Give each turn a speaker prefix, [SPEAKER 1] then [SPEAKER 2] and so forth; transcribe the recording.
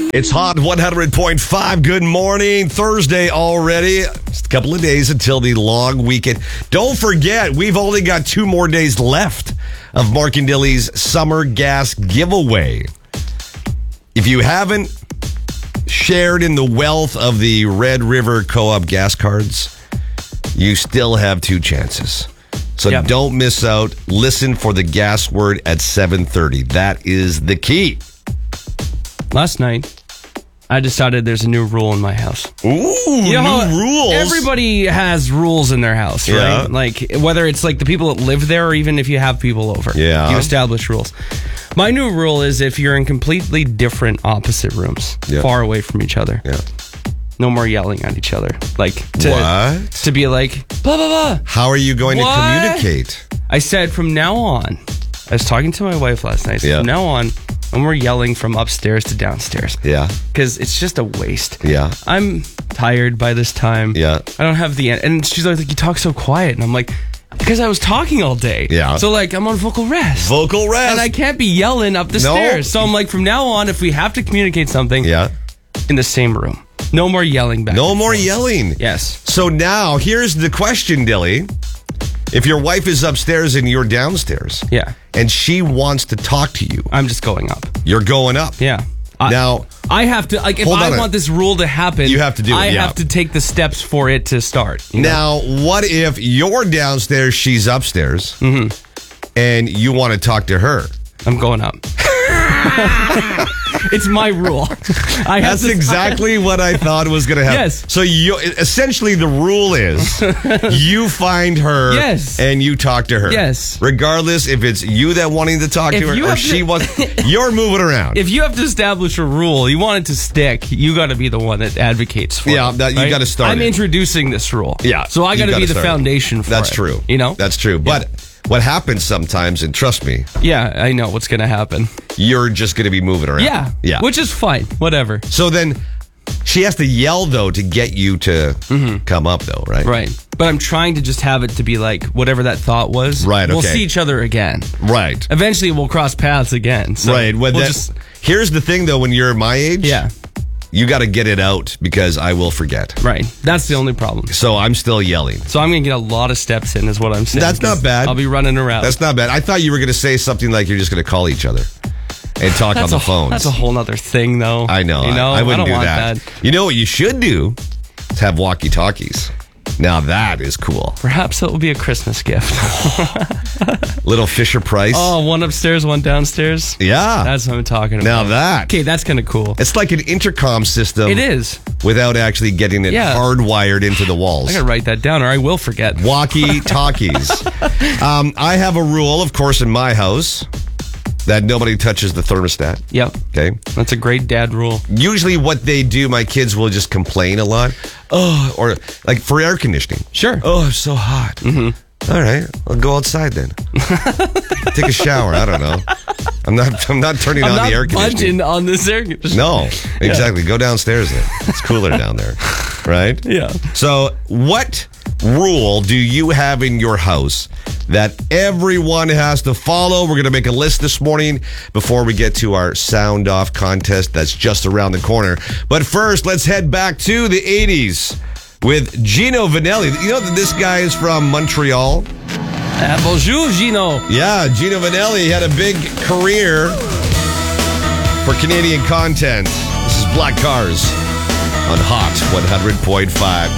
[SPEAKER 1] It's Hot 100.5. Good morning. Thursday already. Just a couple of days until the long weekend. Don't forget, we've only got 2 more days left of Mark and Dilly's summer gas giveaway. If you haven't shared in the wealth of the Red River Co-op gas cards, you still have 2 chances. So Don't miss out. Listen for the gas word at 7:30. That is the key.
[SPEAKER 2] Last night, I decided there's a new rule in my house.
[SPEAKER 1] Ooh, new rules.
[SPEAKER 2] Everybody has rules in their house, right?
[SPEAKER 1] Yeah.
[SPEAKER 2] Like, whether it's like the people that live there or even if you have people over.
[SPEAKER 1] Yeah.
[SPEAKER 2] You establish rules. My new rule is if you're in completely different opposite rooms, far away from each other, no more yelling at each other. Like, to be like, blah, blah, blah.
[SPEAKER 1] How are you going to communicate?
[SPEAKER 2] I said from now on, I was talking to my wife last night, from now on, and we're yelling from upstairs to downstairs. Yeah. Because it's just a waste. Yeah. I'm tired by this time. Yeah. I don't have the... And she's like, you talk so quiet. And I'm like, because I was talking all day. Yeah. So, like, I'm on vocal rest.
[SPEAKER 1] Vocal rest.
[SPEAKER 2] And I can't be yelling up the stairs. So I'm like, from now on, if we have to communicate something... in the same room. No more yelling back.
[SPEAKER 1] No more yelling.
[SPEAKER 2] Yes.
[SPEAKER 1] So now, here's the question, Dilly. If your wife is upstairs and you're downstairs, and she wants to talk to you,
[SPEAKER 2] I'm just going up.
[SPEAKER 1] You're going up.
[SPEAKER 2] Yeah.
[SPEAKER 1] Now,
[SPEAKER 2] I have to, like, if I want this rule to happen,
[SPEAKER 1] you have to do it.
[SPEAKER 2] I have to take the steps for it to start. You know?
[SPEAKER 1] Now, what if you're downstairs, she's upstairs, and you want to talk to her?
[SPEAKER 2] I'm going up. It's my rule.
[SPEAKER 1] That's exactly what I thought was going to happen.
[SPEAKER 2] Yes.
[SPEAKER 1] So essentially the rule is you find her and you talk to her.
[SPEAKER 2] Yes.
[SPEAKER 1] Regardless if it's you that wanting to talk to her or she wants, you're moving around.
[SPEAKER 2] If you have to establish a rule, you want it to stick, you got to be the one that advocates for it.
[SPEAKER 1] You got to start
[SPEAKER 2] I'm introducing this rule.
[SPEAKER 1] Yeah.
[SPEAKER 2] So I got to be the foundation for it.
[SPEAKER 1] That's true.
[SPEAKER 2] You know?
[SPEAKER 1] That's true. But what happens sometimes, and trust me.
[SPEAKER 2] Yeah, I know what's going to happen.
[SPEAKER 1] You're just going to be moving around.
[SPEAKER 2] Yeah. Which is fine. Whatever.
[SPEAKER 1] So then she has to yell, though, to get you to come up, though, right?
[SPEAKER 2] Right. But I'm trying to just have it to be like whatever that thought was.
[SPEAKER 1] Right, okay.
[SPEAKER 2] We'll see each other again.
[SPEAKER 1] Right.
[SPEAKER 2] Eventually we'll cross paths again. So
[SPEAKER 1] right. Here's the thing, though, when you're my age.
[SPEAKER 2] Yeah.
[SPEAKER 1] You got to get it out because I will forget.
[SPEAKER 2] Right. That's the only problem.
[SPEAKER 1] So I'm still yelling.
[SPEAKER 2] So I'm going to get a lot of steps in is what I'm saying.
[SPEAKER 1] That's not bad.
[SPEAKER 2] I'll be running around.
[SPEAKER 1] That's not bad. I thought you were going to say something like you're just going to call each other and talk on the phone.
[SPEAKER 2] That's a whole other thing, though.
[SPEAKER 1] I know.
[SPEAKER 2] You know?
[SPEAKER 1] I wouldn't do
[SPEAKER 2] want
[SPEAKER 1] that. You know what you should do? Is have walkie-talkies. Now that is cool.
[SPEAKER 2] Perhaps it will be a Christmas gift.
[SPEAKER 1] Little Fisher Price.
[SPEAKER 2] Oh, one upstairs, one downstairs.
[SPEAKER 1] Yeah.
[SPEAKER 2] That's what I'm talking about.
[SPEAKER 1] Now that.
[SPEAKER 2] Okay, that's kind of cool.
[SPEAKER 1] It's like an intercom system.
[SPEAKER 2] It is.
[SPEAKER 1] Without actually getting it hardwired into the walls.
[SPEAKER 2] I got to write that down or I will forget.
[SPEAKER 1] Walkie-talkies. I have a rule, of course, in my house that nobody touches the thermostat.
[SPEAKER 2] Yep.
[SPEAKER 1] Okay.
[SPEAKER 2] That's a great dad rule.
[SPEAKER 1] Usually what they do, my kids will just complain a lot. Oh, or like for air conditioning.
[SPEAKER 2] Sure.
[SPEAKER 1] Oh, it's so hot. Mm-hmm. All right. I'll go outside then. Take a shower. I don't know. I'm not turning on the air conditioning.
[SPEAKER 2] Budging on this air conditioning.
[SPEAKER 1] No, exactly. Go downstairs then. It's cooler down there. Right?
[SPEAKER 2] Yeah.
[SPEAKER 1] So what rule do you have in your house that everyone has to follow? We're going to make a list this morning before we get to our sound off contest that's just around the corner. But first, let's head back to the 80s with Gino Vanelli. You know that this guy is from Montreal?
[SPEAKER 2] Bonjour, Gino.
[SPEAKER 1] Yeah, Gino Vanelli had a big career for Canadian content. This is Black Cars on Hot 100.5.